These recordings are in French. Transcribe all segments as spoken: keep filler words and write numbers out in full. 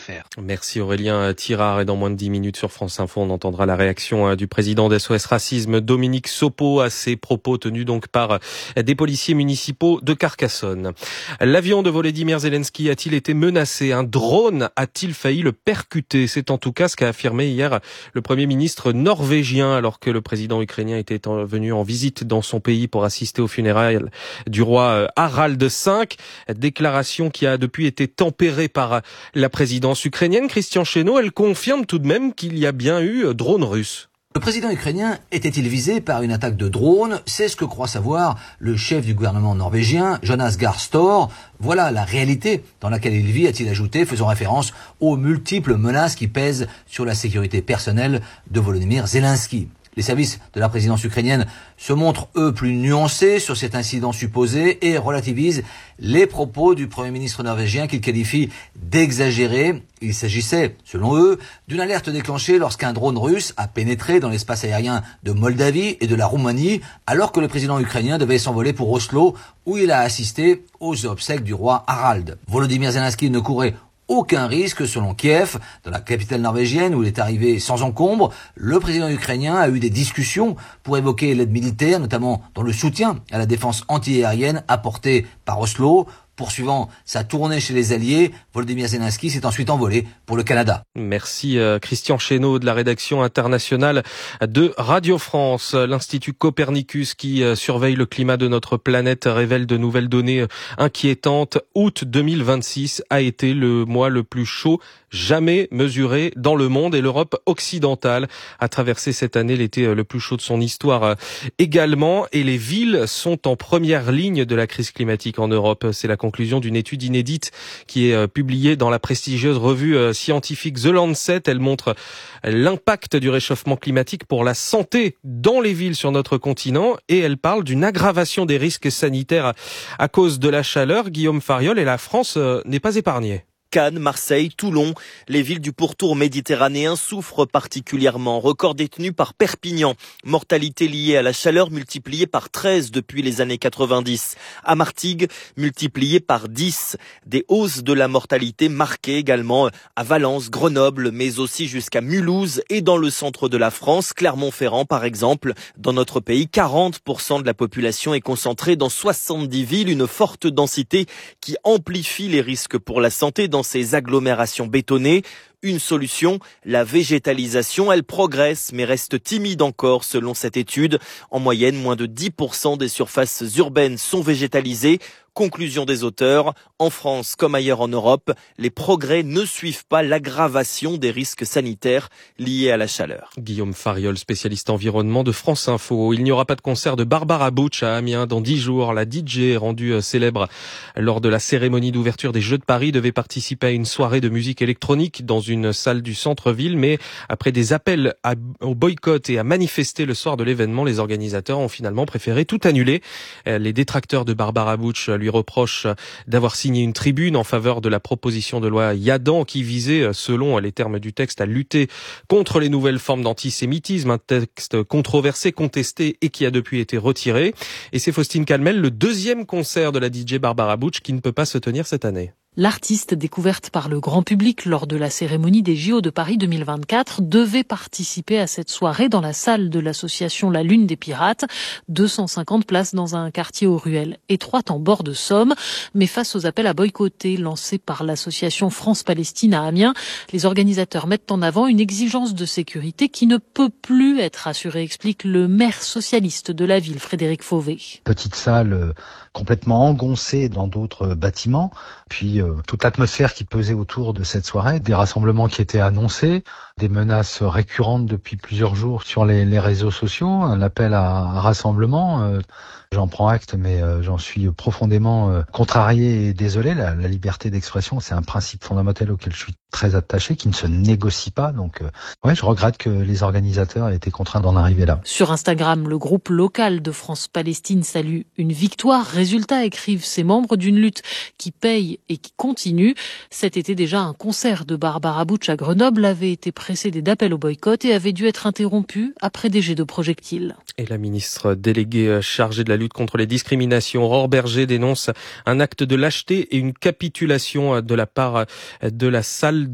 faire. Merci Aurélien Tirard. Et dans moins de dix minutes sur France Info, on entendra la réaction du président d'S O S Racisme, Dominique Sopo, à ses propos tenus donc par des policiers municipaux de Carcassonne. L'avion de Volodymyr Zelensky a-t-il été menacé? Un drone a-t-il failli le percuter? C'est en tout cas ce qu'a affirmé hier le Premier ministre norvégien alors que le président ukrainien était venu en visite dans son pays pour assister aux funérailles du roi Harald cinq. Déclaration qui a depuis été tempérée par la présidence ukrainienne. Christian Chesneau, elle confirme tout de même qu'il y a bien eu drone russe. Le président ukrainien était-il visé par une attaque de drone? C'est ce que croit savoir le chef du gouvernement norvégien, Jonas Gahr Store. Voilà la réalité dans laquelle il vit, a-t-il ajouté, faisant référence aux multiples menaces qui pèsent sur la sécurité personnelle de Volodymyr Zelensky. Les services de la présidence ukrainienne se montrent, eux, plus nuancés sur cet incident supposé et relativisent les propos du Premier ministre norvégien qu'ils qualifient d'exagérés. Il s'agissait, selon eux, d'une alerte déclenchée lorsqu'un drone russe a pénétré dans l'espace aérien de Moldavie et de la Roumanie, alors que le président ukrainien devait s'envoler pour Oslo, où il a assisté aux obsèques du roi Harald. Volodymyr Zelensky ne courait aucun risque selon Kiev. Dans la capitale norvégienne où il est arrivé sans encombre, le président ukrainien a eu des discussions pour évoquer l'aide militaire, notamment dans le soutien à la défense antiaérienne apportée par Oslo. Poursuivant sa tournée chez les Alliés, Volodymyr Zelensky s'est ensuite envolé pour le Canada. Merci euh, Christian Chesneau de la rédaction internationale de Radio France. L'Institut Copernicus qui euh, surveille le climat de notre planète révèle de nouvelles données euh, inquiétantes. Août deux mille vingt-six a été le mois le plus chaud jamais mesuré dans le monde et l'Europe occidentale a traversé cette année l'été le plus chaud de son histoire euh, également. Et les villes sont en première ligne de la crise climatique en Europe. C'est la conclusion d'une étude inédite qui est publiée dans la prestigieuse revue scientifique The Lancet. Elle montre l'impact du réchauffement climatique pour la santé dans les villes sur notre continent et elle parle d'une aggravation des risques sanitaires à cause de la chaleur. Guillaume Fariol, et la France n'est pas épargnée. Cannes, Marseille, Toulon, les villes du pourtour méditerranéen souffrent particulièrement. Record détenu par Perpignan. Mortalité liée à la chaleur multipliée par treize depuis les années quatre-vingt-dix. À Martigues, multipliée par dix. Des hausses de la mortalité marquées également à Valence, Grenoble, mais aussi jusqu'à Mulhouse et dans le centre de la France, Clermont-Ferrand par exemple. Dans notre pays, quarante pour cent de la population est concentrée dans soixante-dix villes, une forte densité qui amplifie les risques pour la santé dans ces agglomérations bétonnées. Une solution, la végétalisation, elle progresse mais reste timide encore selon cette étude. En moyenne, moins de dix pour cent des surfaces urbaines sont végétalisées. Conclusion des auteurs, en France comme ailleurs en Europe, les progrès ne suivent pas l'aggravation des risques sanitaires liés à la chaleur. Guillaume Fariol, spécialiste environnement de France Info. Il n'y aura pas de concert de Barbara Butch à Amiens dans dix jours. La D J rendue célèbre lors de la cérémonie d'ouverture des Jeux de Paris devait participer à une soirée de musique électronique dans une salle du centre-ville, mais après des appels à, au boycott et à manifester le soir de l'événement, les organisateurs ont finalement préféré tout annuler. Les détracteurs de Barbara Butch lui reproche d'avoir signé une tribune en faveur de la proposition de loi Yadan qui visait, selon les termes du texte, à lutter contre les nouvelles formes d'antisémitisme, un texte controversé, contesté et qui a depuis été retiré. Et c'est Faustine Calmel, le deuxième concert de la D J Barbara Butch qui ne peut pas se tenir cette année. L'artiste, découverte par le grand public lors de la cérémonie des J O de Paris deux mille vingt-quatre, devait participer à cette soirée dans la salle de l'association La Lune des Pirates. deux cent cinquante places dans un quartier aux ruelles étroites en bord de Somme. Mais face aux appels à boycotter lancés par l'association France-Palestine à Amiens, les organisateurs mettent en avant une exigence de sécurité qui ne peut plus être assurée, explique le maire socialiste de la ville, Frédéric Fauvet. Petite salle complètement engoncée dans d'autres bâtiments, puis euh, toute l'atmosphère qui pesait autour de cette soirée, des rassemblements qui étaient annoncés, des menaces récurrentes depuis plusieurs jours sur les, les réseaux sociaux, un appel à, à rassemblement. Euh, j'en prends acte, mais euh, j'en suis profondément euh, contrarié et désolé. La, la liberté d'expression, c'est un principe fondamental auquel je suis très attaché, qui ne se négocie pas. Donc, euh, ouais, je regrette que les organisateurs aient été contraints d'en arriver là. Sur Instagram, le groupe local de France-Palestine salue une victoire. Résultat, écrivent ses membres, d'une lutte qui paye et qui continue. Cet été déjà, un concert de Barbara Butch à Grenoble avait été précédé d'appels au boycott et avait dû être interrompu après des jets de projectiles. Et la ministre déléguée chargée de la lutte contre les discriminations, Aurore Berger, dénonce un acte de lâcheté et une capitulation de la part de la salle de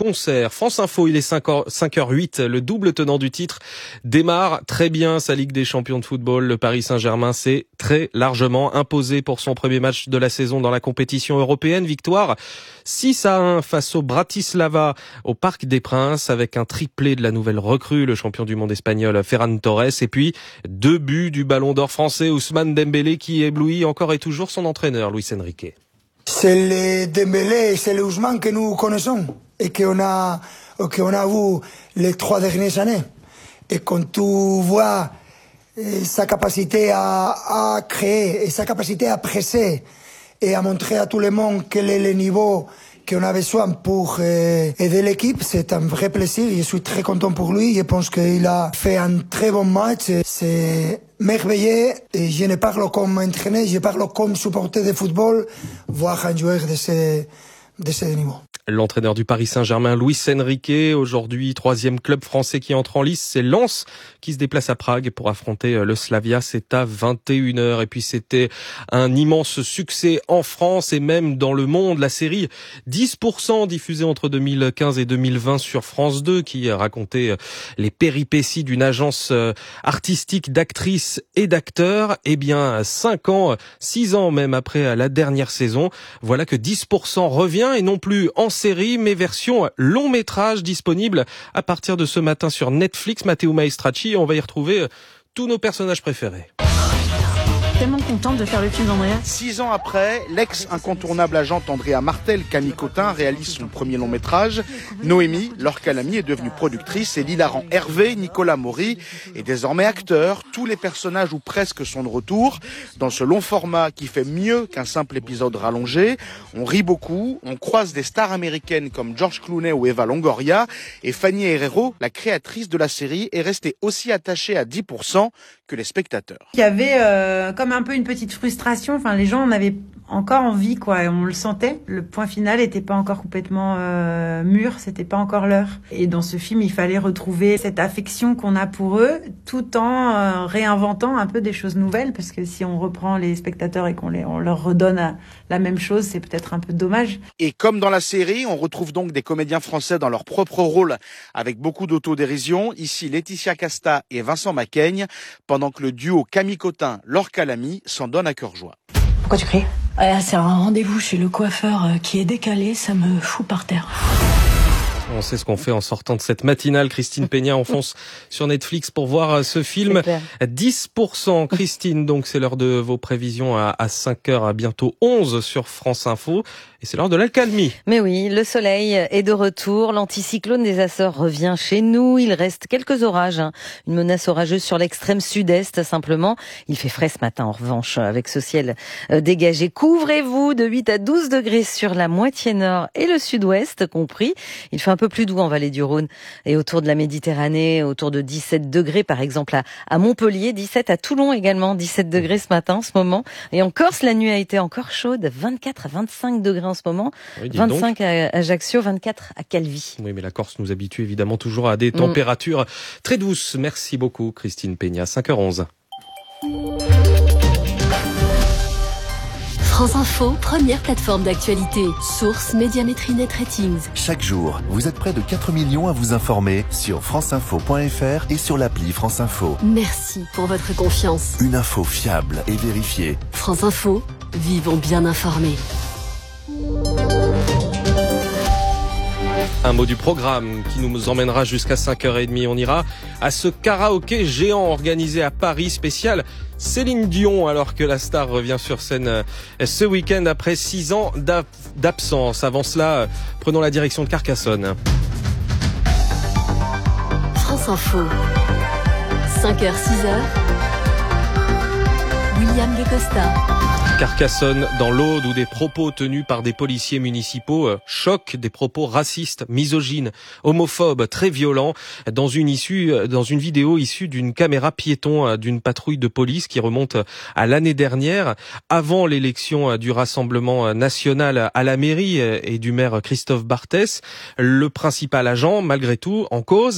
concert. France Info, il est cinq heures huit. Le double tenant du titre démarre très bien sa Ligue des champions de football. Le Paris Saint-Germain s'est très largement imposé pour son premier match de la saison dans la compétition européenne. Victoire six à un face au Bratislava au Parc des Princes avec un triplé de la nouvelle recrue, le champion du monde espagnol Ferran Torres, et puis deux buts du Ballon d'Or français Ousmane Dembélé qui éblouit encore et toujours son entraîneur Luis Enrique. C'est le Dembélé, c'est le Ousmane que nous connaissons et qu'on a, qu'on a vu les trois dernières années. Et quand tu vois sa capacité à, à créer et sa capacité à presser et à montrer à tout le monde quel est le niveau qu'on a besoin pour euh, aider l'équipe, c'est un vrai plaisir. Je suis très content pour lui. Je pense qu'il a fait un très bon match. C'est merveilleux. Et je ne parle comme entraîneur, je parle comme supporter de football, voir un joueur de ce, de ce niveau. L'entraîneur du Paris Saint-Germain, Luis Enrique, aujourd'hui troisième club français qui entre en lice, c'est Lens qui se déplace à Prague pour affronter le Slavia. C'est à vingt et une heures. Et puis c'était un immense succès en France et même dans le monde. La série dix pour cent diffusée entre deux mille quinze et deux mille vingt sur France deux qui racontait les péripéties d'une agence artistique d'actrices et d'acteurs. Eh bien, cinq ans, six ans même après la dernière saison, voilà que dix pour cent revient et non plus en série, mais version long métrage disponible à partir de ce matin sur Netflix. Matteo Maestracci, on va y retrouver tous nos personnages préférés. Tellement contente de faire le film d'Andrea. Six ans après, l'ex-incontournable agente Andrea Martel, Camille Cotin, réalise son premier long métrage. Noémie, Laure Calamy, est devenue productrice et l'hilarant Hervé, Nicolas Maury, est désormais acteur. Tous les personnages ou presque sont de retour. Dans ce long format qui fait mieux qu'un simple épisode rallongé, on rit beaucoup, on croise des stars américaines comme George Clooney ou Eva Longoria, et Fanny Herrero, la créatrice de la série, est restée aussi attachée à dix pour cent que les spectateurs. Il y avait euh, comme un peu une petite frustration, enfin les gens en avaient encore envie quoi, et on le sentait. Le point final était pas encore complètement euh, mûr, c'était pas encore l'heure. Et dans ce film, il fallait retrouver cette affection qu'on a pour eux, tout en euh, réinventant un peu des choses nouvelles, parce que si on reprend les spectateurs et qu'on les, on leur redonne à, la même chose, c'est peut-être un peu dommage. Et comme dans la série, on retrouve donc des comédiens français dans leur propre rôle, avec beaucoup d'autodérision. Ici, Laetitia Casta et Vincent Macaigne, pendant que le duo Camille Cotin, Laure Calamy s'en donne à cœur joie. Pourquoi tu cries ? Ah, c'est un rendez-vous chez le coiffeur qui est décalé, ça me fout par terre. On sait ce qu'on fait en sortant de cette matinale. Christine Peña enfonce sur Netflix pour voir ce film. dix pour cent, Christine, donc c'est l'heure de vos prévisions à, à cinq heures, à bientôt onze sur France Info. Et c'est l'heure de l'accalmie. Mais oui, le soleil est de retour. L'anticyclone des Açores revient chez nous. Il reste quelques orages, hein. Une menace orageuse sur l'extrême sud-est, simplement. Il fait frais ce matin, en revanche, avec ce ciel dégagé. Couvrez-vous de huit à douze degrés sur la moitié nord et le sud-ouest compris. Il fait un peu plus doux en vallée du Rhône et autour de la Méditerranée, autour de dix-sept degrés, par exemple, à, à Montpellier, dix-sept à Toulon également, dix-sept degrés ce matin, en ce moment. Et en Corse, la nuit a été encore chaude, vingt-quatre à vingt-cinq degrés en ce moment, oui, vingt-cinq donc. À Ajaccio, vingt-quatre à Calvi. Oui, mais la Corse nous habitue évidemment toujours à des températures mmh. très douces. Merci beaucoup, Christine Peña. cinq heures onze. France Info, première plateforme d'actualité. Source Médiamétrie Net Ratings. Chaque jour, vous êtes près de quatre millions à vous informer sur franceinfo point f r et sur l'appli France Info. Merci pour votre confiance. Une info fiable et vérifiée. France Info, vivons bien informés. Un mot du programme qui nous emmènera jusqu'à cinq heures trente. On ira à ce karaoké géant organisé à Paris, spécial Céline Dion, alors que la star revient sur scène ce week-end après six ans d'absence. Avant cela, prenons la direction de Carcassonne. France Info, cinq heures six heures. William De Costa. Carcassonne, dans l'Aude, où des propos tenus par des policiers municipaux euh, choquent, des propos racistes, misogynes, homophobes, très violents, dans une issue, dans une vidéo issue d'une caméra piéton euh, d'une patrouille de police qui remonte à l'année dernière, avant l'élection euh, du Rassemblement national à la mairie euh, et du maire Christophe Barthès. Le principal agent, malgré tout, en cause,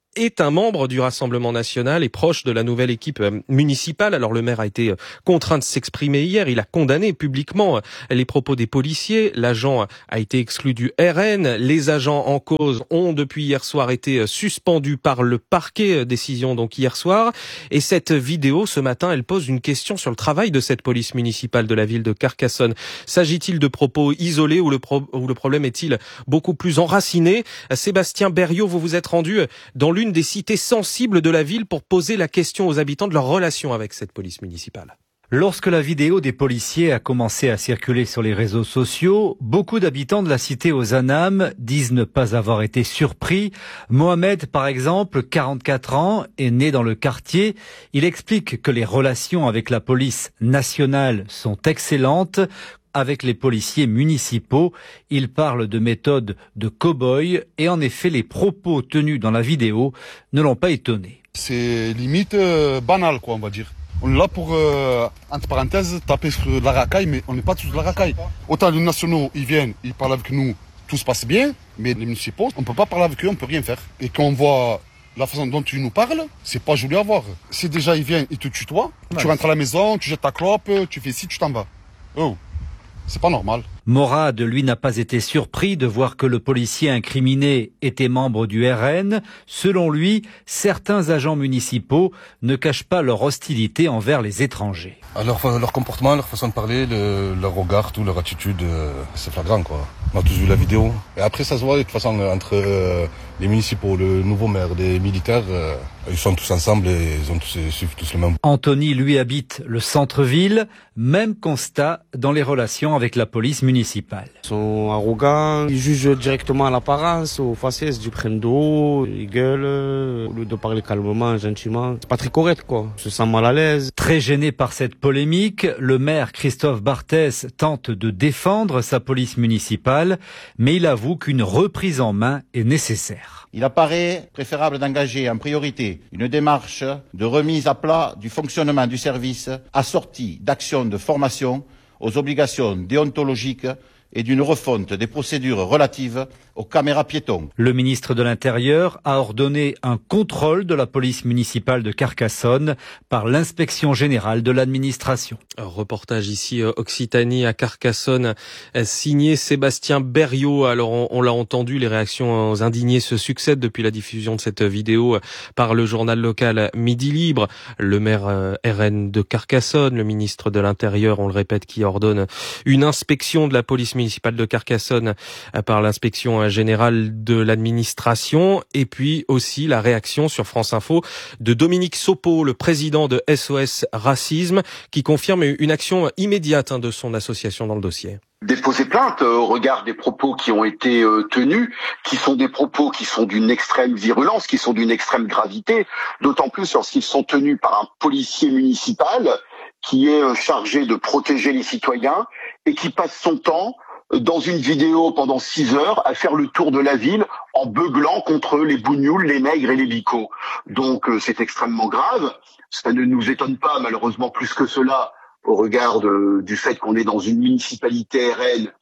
est un membre du Rassemblement national et proche de la nouvelle équipe municipale. Alors le maire a été contraint de s'exprimer hier. Il a condamné publiquement les propos des policiers. L'agent a été exclu du R N. Les agents en cause ont depuis hier soir été suspendus par le parquet. Décision donc hier soir. Et cette vidéo, ce matin, elle pose une question sur le travail de cette police municipale de la ville de Carcassonne. S'agit-il de propos isolés ou le, pro- ou le problème est-il beaucoup plus enraciné? Sébastien Berriot, vous vous êtes rendu dans l'une des cités sensibles de la ville pour poser la question aux habitants de leur relation avec cette police municipale. Lorsque la vidéo des policiers a commencé à circuler sur les réseaux sociaux, beaucoup d'habitants de la cité aux Anames disent ne pas avoir été surpris. Mohamed, par exemple, quarante-quatre ans, est né dans le quartier. Il explique que les relations avec la police nationale sont excellentes. Avec les policiers municipaux, il parle de méthode de cow-boy et en effet, les propos tenus dans la vidéo ne l'ont pas étonné. C'est limite euh, banal, quoi, on va dire. On est là pour, euh, entre parenthèses, taper sur la racaille, mais on n'est pas tous de la racaille. Autant les nationaux, ils viennent, ils parlent avec nous, tout se passe bien, mais les municipaux, on ne peut pas parler avec eux, on ne peut rien faire. Et quand on voit la façon dont tu nous parles, c'est pas joli à voir. Si déjà ils viennent, ils te tutoient, ouais. Tu rentres à la maison, tu jettes ta clope, tu fais ci, tu t'en vas. Oh. C'est pas normal. Morad, lui, n'a pas été surpris de voir que le policier incriminé était membre du R N. Selon lui, certains agents municipaux ne cachent pas leur hostilité envers les étrangers. Alors, leur comportement, leur façon de parler, le, leur regard, tout, leur attitude, euh, c'est flagrant, quoi. On a tous vu la vidéo. Et après, ça se voit de toute façon entre euh, les municipaux, le nouveau maire, les militaires, euh, ils sont tous ensemble et ils ont tous, ils suivent tous le même. Anthony, lui, habite le centre-ville. Même constat dans les relations avec la police municipale. Ils sont arrogants, ils jugent directement à l'apparence, aux faciès, du prennent de haut, ils gueulent, au lieu de parler calmement, gentiment. C'est pas très correct, quoi. Je se sens mal à l'aise. Très gêné par cette polémique, le maire Christophe Barthès tente de défendre sa police municipale, mais il avoue qu'une reprise en main est nécessaire. Il apparaît préférable d'engager en priorité une démarche de remise à plat du fonctionnement du service assortie d'actions de formation aux obligations déontologiques et d'une refonte des procédures relatives aux caméras piétons. Le ministre de l'Intérieur a ordonné un contrôle de la police municipale de Carcassonne par l'inspection générale de l'administration. Un reportage ici Occitanie à Carcassonne, signé Sébastien Berriot. Alors on, on l'a entendu, les réactions indignées se succèdent depuis la diffusion de cette vidéo par le journal local Midi Libre. Le maire R N de Carcassonne, le ministre de l'Intérieur, on le répète, qui ordonne une inspection de la police municipale de Carcassonne par l'inspection générale de l'administration, et puis aussi la réaction sur France Info de Dominique Sopo, le président de S O S Racisme, qui confirme une action immédiate de son association dans le dossier. Déposer plainte au regard des propos qui ont été euh, tenus, qui sont des propos qui sont d'une extrême virulence, qui sont d'une extrême gravité, d'autant plus lorsqu'ils sont tenus par un policier municipal qui est euh, chargé de protéger les citoyens et qui passe son temps dans une vidéo pendant six heures à faire le tour de la ville en beuglant contre les bougnoules, les nègres et les bicots. Donc euh, c'est extrêmement grave. Ça ne nous étonne pas malheureusement plus que cela au regard de, du fait qu'on est dans une municipalité R N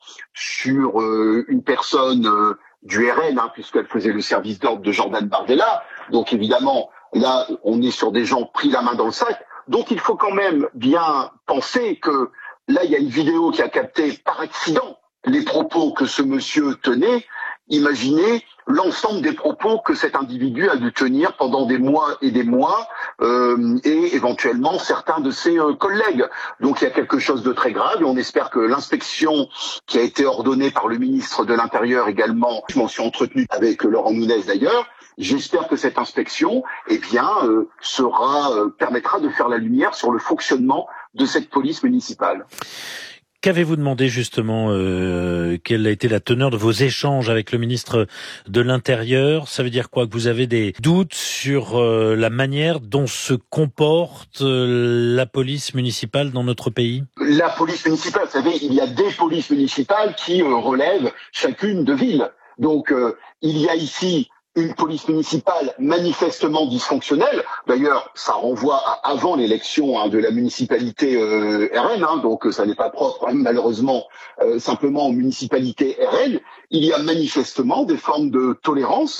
sur euh, une personne euh, du R N, hein, puisqu'elle faisait le service d'ordre de Jordan Bardella. Donc évidemment, là, on est sur des gens pris la main dans le sac. Donc il faut quand même bien penser que là, il y a une vidéo qui a capté par accident les propos que ce monsieur tenait. Imaginez l'ensemble des propos que cet individu a dû tenir pendant des mois et des mois, euh, et éventuellement certains de ses euh, collègues. Donc il y a quelque chose de très grave, et on espère que l'inspection qui a été ordonnée par le ministre de l'Intérieur également, je m'en suis entretenu avec Laurent Nunez d'ailleurs, j'espère que cette inspection eh bien, euh, sera, euh, permettra de faire la lumière sur le fonctionnement de cette police municipale. Qu'avez-vous demandé justement, euh, quelle a été la teneur de vos échanges avec le ministre de l'Intérieur? Ça veut dire quoi? Que vous avez des doutes sur euh, la manière dont se comporte euh, la police municipale dans notre pays? La police municipale, vous savez, il y a des polices municipales qui euh, relèvent chacune de villes. Donc euh, il y a ici une police municipale manifestement dysfonctionnelle. D'ailleurs, ça renvoie à avant l'élection hein, de la municipalité euh, R N, hein, donc ça n'est pas propre, hein, malheureusement, euh, simplement aux municipalités R N. Il y a manifestement des formes de tolérance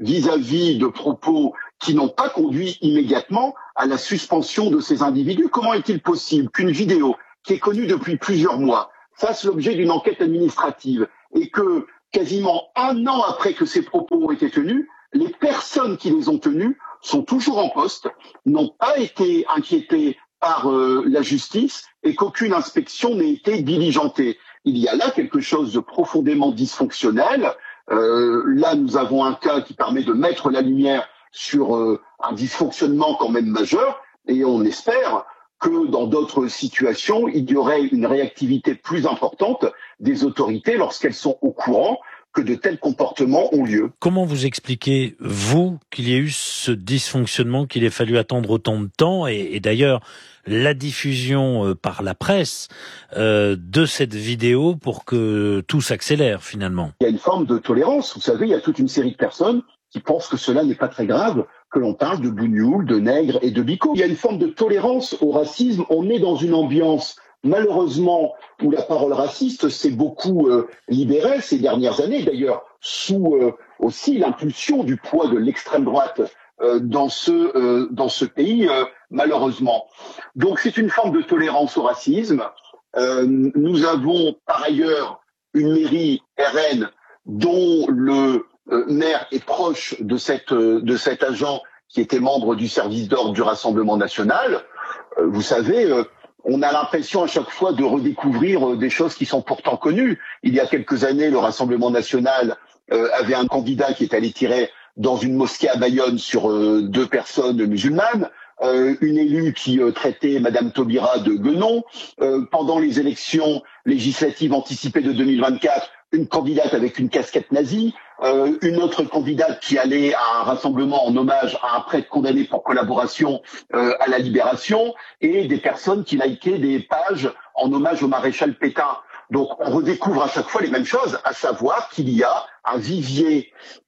vis-à-vis de propos qui n'ont pas conduit immédiatement à la suspension de ces individus. Comment est-il possible qu'une vidéo qui est connue depuis plusieurs mois fasse l'objet d'une enquête administrative et que quasiment un an après que ces propos ont été tenus, les personnes qui les ont tenus sont toujours en poste, n'ont pas été inquiétées par euh, la justice et qu'aucune inspection n'ait été diligentée. Il y a là quelque chose de profondément dysfonctionnel. Euh, là, nous avons un cas qui permet de mettre la lumière sur euh, un dysfonctionnement quand même majeur et on espère que dans d'autres situations, il y aurait une réactivité plus importante des autorités lorsqu'elles sont au courant que de tels comportements ont lieu. Comment vous expliquez, vous, qu'il y ait eu ce dysfonctionnement, qu'il ait fallu attendre autant de temps et, et d'ailleurs la diffusion euh, par la presse euh, de cette vidéo pour que tout s'accélère finalement? Il y a une forme de tolérance. Vous savez, il y a toute une série de personnes qui pensent que cela n'est pas très grave, que l'on parle de bougnoul, de nègre et de bico. Il y a une forme de tolérance au racisme. On est dans une ambiance, malheureusement, où la parole raciste s'est beaucoup euh, libérée ces dernières années, d'ailleurs, sous euh, aussi l'impulsion du poids de l'extrême droite euh, dans ce euh, dans ce pays, euh, malheureusement. Donc c'est une forme de tolérance au racisme. Euh, nous avons par ailleurs une mairie R N dont le Euh, maire est proche de cette euh, de cet agent qui était membre du service d'ordre du Rassemblement national. Euh, vous savez, euh, on a l'impression à chaque fois de redécouvrir euh, des choses qui sont pourtant connues. Il y a quelques années, le Rassemblement national euh, avait un candidat qui est allé tirer dans une mosquée à Bayonne sur euh, deux personnes musulmanes. Euh, une élue qui euh, traitait Madame Taubira de guenon. Euh, pendant les élections législatives anticipées de deux mille vingt-quatre, une candidate avec une casquette nazie, euh, une autre candidate qui allait à un rassemblement en hommage à un prêtre condamné pour collaboration euh, à la Libération, et des personnes qui likaient des pages en hommage au maréchal Pétain. Donc on redécouvre à chaque fois les mêmes choses, à savoir qu'il y a un vivier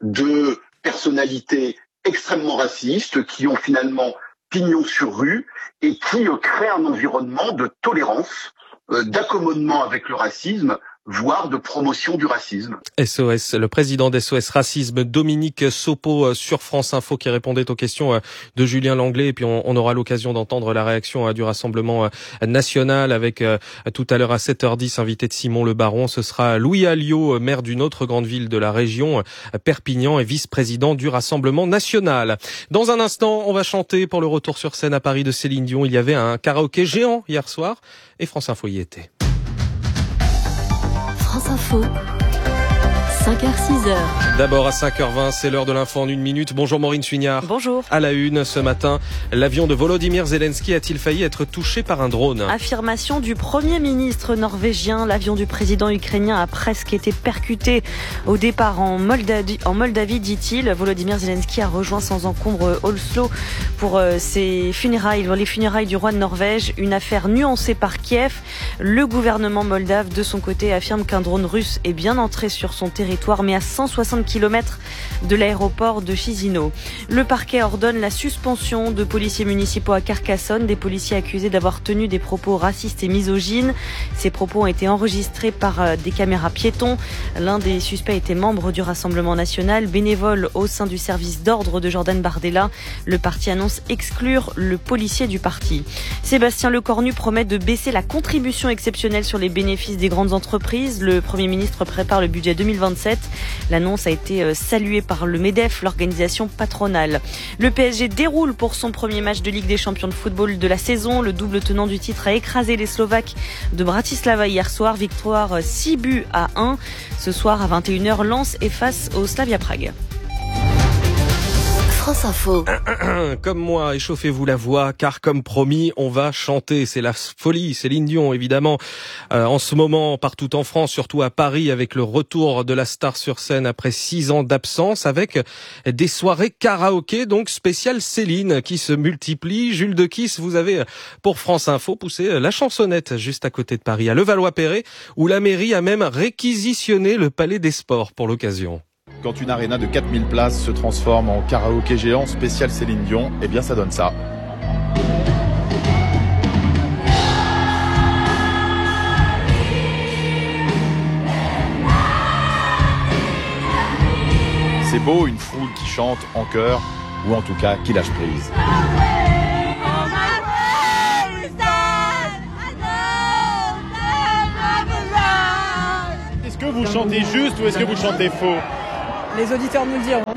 de personnalités extrêmement racistes qui ont finalement pignon sur rue et qui euh, créent un environnement de tolérance, euh, d'accommodement avec le racisme, voire de promotion du racisme. S O S, le président d'S O S Racisme, Dominique Sopo sur France Info, qui répondait aux questions de Julien Langlais. Et puis on, on aura l'occasion d'entendre la réaction du Rassemblement national avec tout à l'heure à sept heures dix, invité de Simon Le Baron. Ce sera Louis Alliot, maire d'une autre grande ville de la région, Perpignan, et vice-président du Rassemblement national. Dans un instant, on va chanter pour le retour sur scène à Paris de Céline Dion. Il y avait un karaoké géant hier soir et France Info y était. France Info, cinq heures six heures. D'abord à cinq heures vingt, c'est l'heure de l'info en une minute. Bonjour Maureen Suignard. Bonjour. À la une ce matin, l'avion de Volodymyr Zelensky a-t-il failli être touché par un drone? Affirmation du Premier ministre norvégien. L'avion du président ukrainien a presque été percuté au départ en Moldavie, en Moldavie, dit-il. Volodymyr Zelensky a rejoint sans encombre Oslo pour ses funérailles, les funérailles du roi de Norvège. Une affaire nuancée par Kiev. Le gouvernement moldave, de son côté, affirme qu'un drone russe est bien entré sur son territoire, mais à cent soixante kilomètres de l'aéroport de Chisinau. Le parquet ordonne la suspension de policiers municipaux à Carcassonne, des policiers accusés d'avoir tenu des propos racistes et misogynes. Ces propos ont été enregistrés par des caméras piétons. L'un des suspects était membre du Rassemblement national, bénévole au sein du service d'ordre de Jordan Bardella. Le parti annonce exclure le policier du parti. Sébastien Lecornu promet de baisser la contribution exceptionnelle sur les bénéfices des grandes entreprises. Le Premier ministre prépare le budget deux mille vingt-sept. L'annonce a été saluée par le MEDEF, l'organisation patronale. Le P S G déroule pour son premier match de Ligue des champions de football de la saison. Le double tenant du titre a écrasé les Slovaques de Bratislava hier soir. Victoire six buts à un. Ce soir à vingt et une heures, Lens est face au Slavia Prague. France Info. Comme moi, échauffez-vous la voix, car comme promis, on va chanter. C'est la folie, Céline Dion, évidemment. Euh, en ce moment, partout en France, surtout à Paris, avec le retour de la star sur scène après six ans d'absence, avec des soirées karaoké, donc spéciales Céline, qui se multiplient. Jules de Kiss, vous avez, pour France Info, poussé la chansonnette juste à côté de Paris, à Levallois-Perret, où la mairie a même réquisitionné le Palais des Sports pour l'occasion. Quand une aréna de quatre mille places se transforme en karaoké géant spécial Céline Dion, eh bien ça donne ça. C'est beau, une foule qui chante en chœur, ou en tout cas qui lâche prise. Est-ce que vous chantez juste ou est-ce que vous chantez faux? Les auditeurs nous le diront.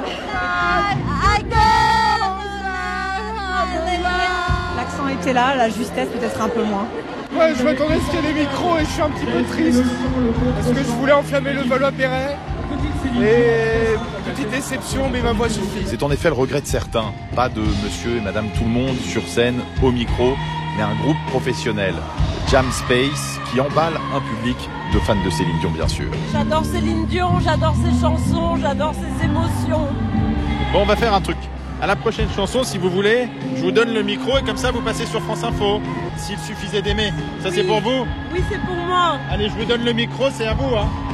L'accent était là, la justesse peut-être un peu moins. Ouais, je m'attendais à ce qu'il y ait des micros et je suis un petit peu triste. Parce que je voulais enflammer le Valois-Perret. Et petite déception, mais ma voix suffit. C'est en effet le regret de certains. Pas de monsieur et madame tout le monde sur scène, au micro, mais un groupe professionnel, Jam Space, qui emballe un public de fans de Céline Dion, bien sûr. J'adore Céline Dion, j'adore ses chansons, j'adore ses émotions. Bon, on va faire un truc. À la prochaine chanson, si vous voulez, je vous donne le micro et comme ça vous passez sur France Info. S'il suffisait d'aimer. Ça, oui. C'est pour vous? Oui, c'est pour moi. Allez, je vous donne le micro, c'est à vous, hein.